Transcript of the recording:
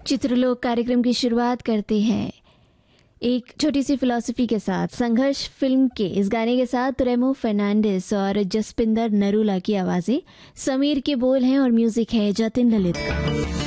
चित्रलोक कार्यक्रम की शुरुआत करते हैं एक छोटी सी फिलॉसफी के साथ। संघर्ष फिल्म के इस गाने के साथ रेमो फर्नांडिस और जसपिंदर नरूला की आवाज़ें, समीर के बोल हैं और म्यूजिक है जतिन ललित का।